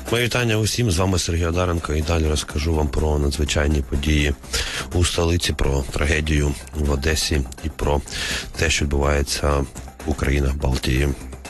Мої вітання усім, з вами Сергій Одаренко, і далі розкажу вам про надзвичайні події у столиці, про трагедію в Одесі і про те, що відбувається в країнах Балтії.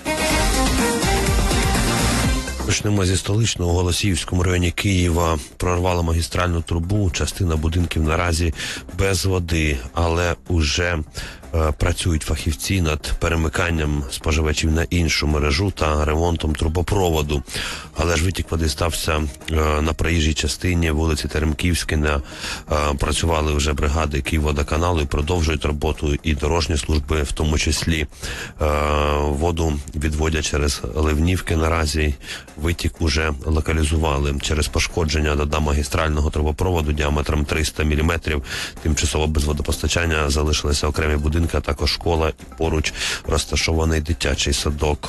Почнемо зі столичного. У Голосіївському районі Києва прорвало магістральну трубу, частина будинків наразі без води, але уже працюють фахівці над перемиканням споживачів на іншу мережу та ремонтом трубопроводу. Але ж витік води стався на проїжджій частині вулиці Теремківська. Працювали вже бригади Київводоканалу і продовжують роботу і дорожні служби, в тому числі. Воду відводять через Ливнівки наразі. Витік уже локалізували. Через пошкодження магістрального трубопроводу діаметром 300 мм тимчасово без водопостачання залишилися окремі будинки, а також школа і поруч розташований дитячий садок.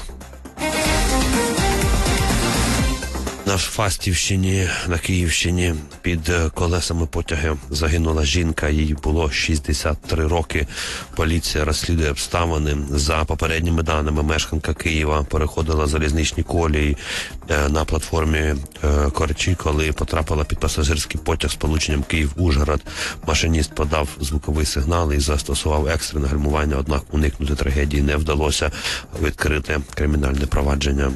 На Фастівщині, на Київщині, під колесами потяги загинула жінка, їй було 63 роки. Поліція розслідує обставини. За попередніми даними, мешканка Києва переходила залізничні колії на платформі Корчі, коли потрапила під пасажирський потяг з полученням Київ-Ужгород. Машиніст подав звуковий сигнал і застосував екстрене гальмування, однак уникнути трагедії не вдалося. Відкрите кримінальне провадження.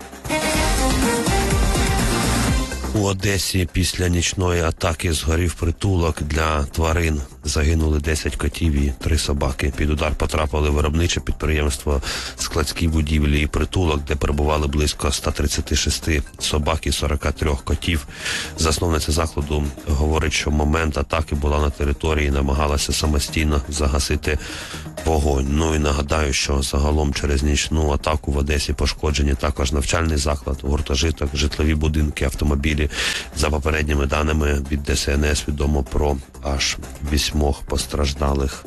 У Одесі після нічної атаки згорів притулок для тварин. Загинули 10 котів і 3 собаки. Під удар потрапили виробниче підприємство, складські будівлі і притулок, де перебували близько 136 собак і 43 котів. Засновниця закладу говорить, що в момент атаки була на території і намагалася самостійно загасити вогонь. Ну і нагадаю, що загалом через нічну атаку в Одесі пошкоджені також навчальний заклад, гуртожиток, житлові будинки, автомобілі. За попередніми даними від ДСНС відомо про аж 8 постраждалих.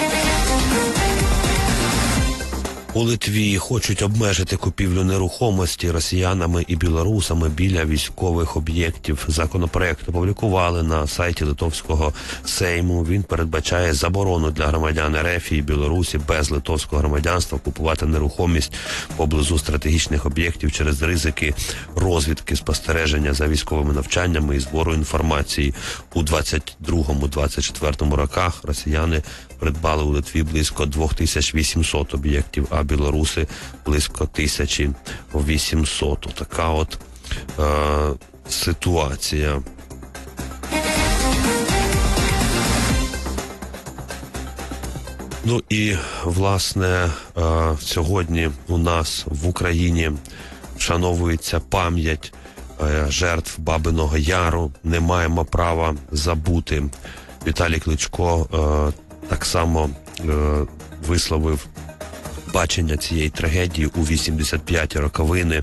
У Литві хочуть обмежити купівлю нерухомості росіянами і білорусами біля військових об'єктів. Законопроект опублікували на сайті Литовського Сейму. Він передбачає заборону для громадян РФ і Білорусі без литовського громадянства купувати нерухомість поблизу стратегічних об'єктів через ризики розвідки, спостереження за військовими навчаннями і збору інформації. У 22-24 роках росіяни придбали у Литві близько 2800 об'єктів, а білоруси близько 1800. Така от ситуація. Ну і, власне, сьогодні у нас в Україні вшановується пам'ять жертв Бабиного Яру. Не маємо права забути. Віталій Кличко так само висловив бачення цієї трагедії у 85-ті роковини.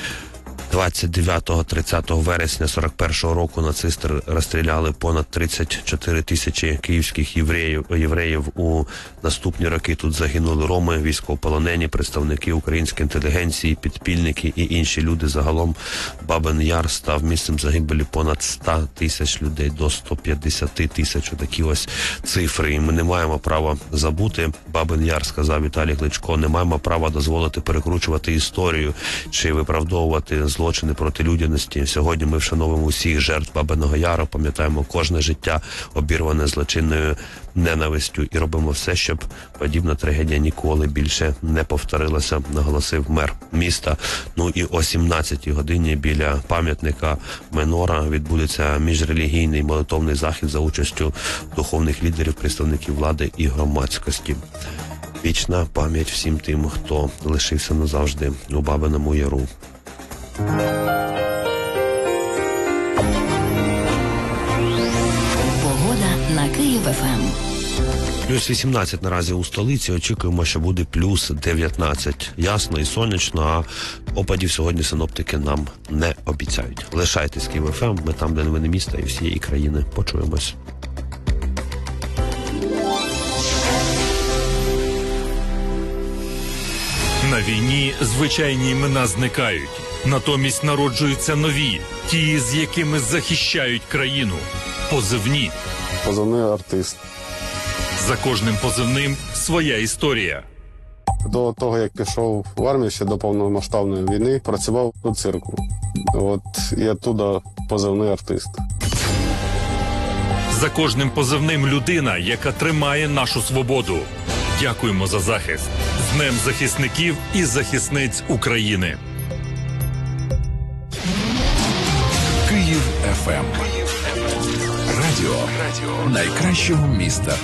29-30 вересня 41-го року нацисти розстріляли понад 34 тисячі київських євреїв. У наступні роки тут загинули роми, військовополонені, представники української інтелігенції, підпільники і інші люди. Загалом Бабин Яр став місцем загибелі понад 100 тисяч людей, до 150 тисяч. Такі ось цифри. І ми не маємо права забути. Бабин Яр, сказав Віталій Кличко, не маємо права дозволити перекручувати історію чи виправдовувати злочини проти людяності. Сьогодні ми вшановуємо усіх жертв Бабиного Яру, пам'ятаємо кожне життя, обірване злочинною ненавистю, і робимо все, щоб подібна трагедія ніколи більше не повторилася, наголосив мер міста. Ну і о 17-й годині біля пам'ятника Менора відбудеться міжрелігійний молитовний захід за участю духовних лідерів, представників влади і громадськості. Вічна пам'ять всім тим, хто лишився назавжди у Бабиному Яру. Погода на Київ-ФМ. Плюс 18 наразі у столиці, очікуємо, що буде плюс 19. Ясно і сонячно, а опадів сьогодні синоптики нам не обіцяють. Лишайтесь Київ-ФМ, ми там, де новини міста і всієї країни. Почуємось. На війні звичайні імена зникають. Натомість народжуються нові, ті, з якими захищають країну. Позивні. Позивний артист. За кожним позивним своя історія. До того, як пішов в армію, ще до повномасштабної війни, працював у цирку. От і оттуда позивний артист. За кожним позивним людина, яка тримає нашу свободу. Дякуємо за захист. З Днем захисників і захисниць України. Київ ФМ. Радіо найкращого міста